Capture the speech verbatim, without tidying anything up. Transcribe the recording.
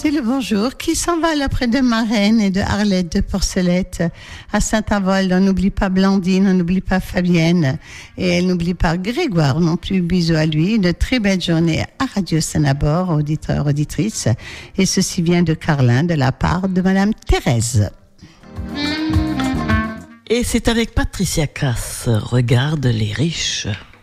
passer le bonjour qui s'envole auprès de Marraine et de Arlette de Porcelette à Saint-Avold. On n'oublie pas Blandine, on n'oublie pas Fabienne et elle n'oublie pas Grégoire non plus. Bisous à lui. Une très belle journée à Radio Saint-Nabord, auditeurs, auditrices. Et ceci vient de Carlin de la part de Madame Thérèse. Et c'est avec Patricia Cass, Regarde les riches.